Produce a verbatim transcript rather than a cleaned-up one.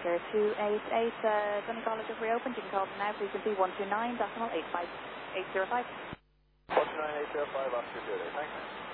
Oscar two eight eight, uh, Dunny College has reopened. You can call them now. Frequency one two nine decimal eight five eight zero five. one two nine eight zero five, Oscar two eight eight. Thanks.